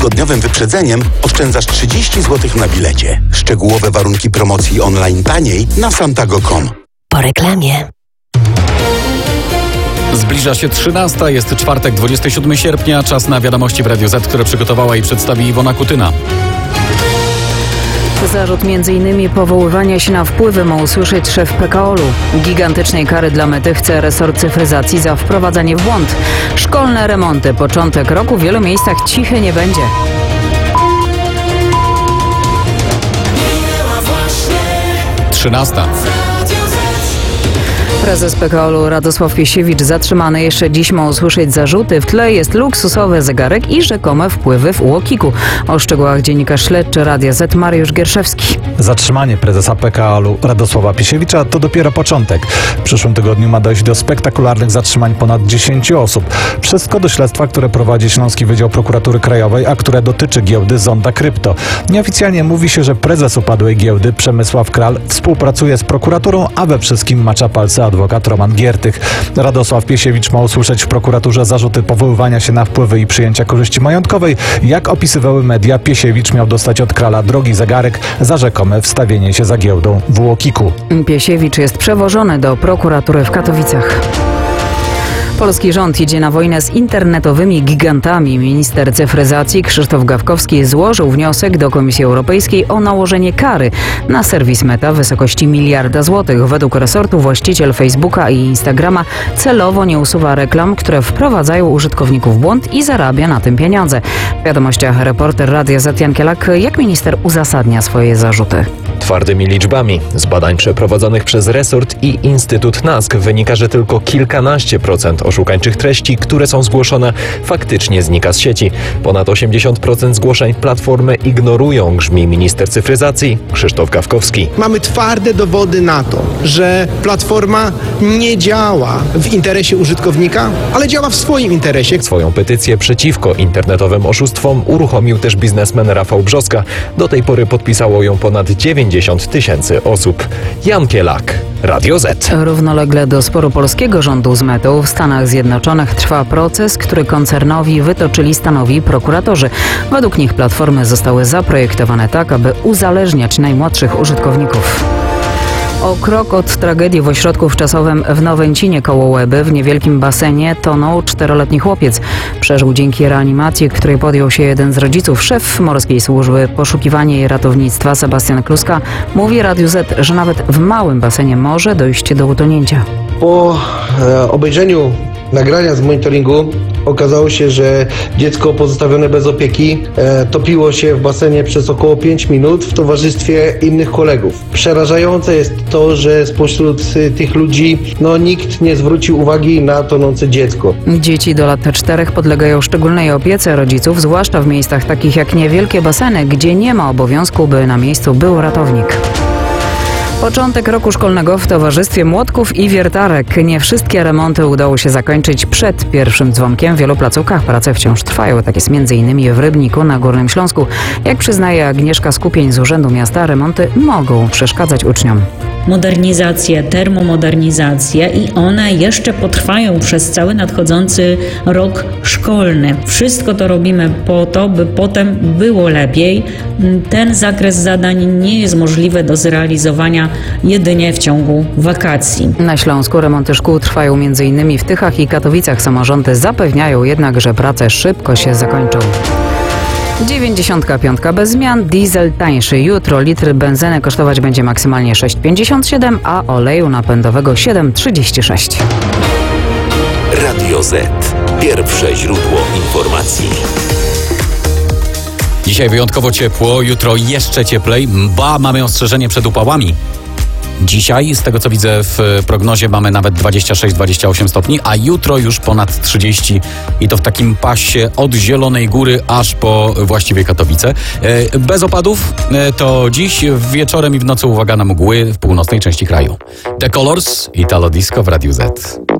Tygodniowym wyprzedzeniem oszczędzasz 30 zł na bilecie. Szczegółowe warunki promocji online taniej na santago.com. Po reklamie. Zbliża się 13, jest czwartek, 27 sierpnia, czas na wiadomości w Radiu Z, które przygotowała i przedstawi Iwona Kutyna. Zarzut m.in. powoływania się na wpływy ma usłyszeć szef PKOL-u. Gigantycznej kary dla mety chce resort cyfryzacji za wprowadzanie w błąd. Szkolne remonty. Początek roku w wielu miejscach cichy nie będzie. Trzynasta. Prezes PKOL-u Radosław Piesiewicz zatrzymany jeszcze dziś ma usłyszeć zarzuty. W tle jest luksusowy zegarek i rzekome wpływy w UOKiK-u. O szczegółach dziennikarz śledczy Radia Z Mariusz Gierszewski. Zatrzymanie prezesa PKOL-u Radosława Piesiewicza to dopiero początek. W przyszłym tygodniu ma dojść do spektakularnych zatrzymań ponad 10 osób. Wszystko do śledztwa, które prowadzi Śląski Wydział Prokuratury Krajowej, a które dotyczy giełdy Zonda Krypto. Nieoficjalnie mówi się, że prezes upadłej giełdy Przemysław Kral współpracuje z prokuraturą, a we wszystkim macza palce adwokat Roman Giertych. Radosław Piesiewicz ma usłyszeć w prokuraturze zarzuty powoływania się na wpływy i przyjęcia korzyści majątkowej. Jak opisywały media, Piesiewicz miał dostać od Krala drogi zegarek za rzekome wstawienie się za giełdą w UOKiK-u. Piesiewicz jest przewożony do prokuratury w Katowicach. Polski rząd idzie na wojnę z internetowymi gigantami. Minister cyfryzacji Krzysztof Gawkowski złożył wniosek do Komisji Europejskiej o nałożenie kary na serwis Meta w wysokości 1 miliarda złotych. Według resortu właściciel Facebooka i Instagrama celowo nie usuwa reklam, które wprowadzają użytkowników w błąd i zarabia na tym pieniądze. W wiadomościach reporter Radia Z Jan Kielak, jak minister uzasadnia swoje zarzuty. Twardymi liczbami. Z badań przeprowadzonych przez resort i Instytut NASK wynika, że tylko kilkanaście procent oszukańczych treści, które są zgłoszone, faktycznie znika z sieci. Ponad 80% zgłoszeń platformy ignorują, grzmi minister cyfryzacji Krzysztof Gawkowski. Mamy twarde dowody na to, że platforma nie działa w interesie użytkownika, ale działa w swoim interesie. Swoją petycję przeciwko internetowym oszustwom uruchomił też biznesmen Rafał Brzoska. Do tej pory podpisało ją ponad 90 000 osób. Jan Kielak, Radio Z. Równolegle do sporu polskiego rządu z Metą w Stanach Zjednoczonych trwa proces, który koncernowi wytoczyli stanowi prokuratorzy. Według nich platformy zostały zaprojektowane tak, aby uzależniać najmłodszych użytkowników. O krok od tragedii w ośrodku wczasowym w Nowęcinie koło Łeby w niewielkim basenie tonął 4-letni chłopiec. Przeżył dzięki reanimacji, której podjął się jeden z rodziców. Szef Morskiej Służby Poszukiwania i Ratownictwa Sebastian Kluska mówi Radiu Z, że nawet w małym basenie może dojść do utonięcia. Po obejrzeniu nagrania z monitoringu okazało się, że dziecko pozostawione bez opieki topiło się w basenie przez około 5 minut w towarzystwie innych kolegów. Przerażające jest to, że spośród tych ludzi nikt nie zwrócił uwagi na tonące dziecko. Dzieci do lat 4 podlegają szczególnej opiece rodziców, zwłaszcza w miejscach takich jak niewielkie baseny, gdzie nie ma obowiązku, by na miejscu był ratownik. Początek roku szkolnego w towarzystwie młotków i wiertarek. Nie wszystkie remonty udało się zakończyć przed pierwszym dzwonkiem. W wielu placówkach prace wciąż trwają. Tak jest m.in. w Rybniku na Górnym Śląsku. Jak przyznaje Agnieszka Skupień z Urzędu Miasta, remonty mogą przeszkadzać uczniom. Modernizacje, termomodernizacje i one jeszcze potrwają przez cały nadchodzący rok szkolny. Wszystko to robimy po to, by potem było lepiej. Ten zakres zadań nie jest możliwy do zrealizowania jedynie w ciągu wakacji. Na Śląsku remonty szkół trwają m.in. w Tychach i Katowicach. Samorządy zapewniają jednak, że prace szybko się zakończą. 95 bez zmian, diesel tańszy. Jutro litr benzyny kosztować będzie maksymalnie 6,57, a oleju napędowego 7,36. Radio Z. Pierwsze źródło informacji. Dzisiaj wyjątkowo ciepło, jutro jeszcze cieplej, mamy ostrzeżenie przed upałami. Dzisiaj, z tego co widzę w prognozie, mamy nawet 26-28 stopni, a jutro już ponad 30 i to w takim pasie od Zielonej Góry aż po właściwie Katowice. Bez opadów to dziś, wieczorem i w nocy uwaga na mgły w północnej części kraju. The Colors, Italo Disco w Radiu Z.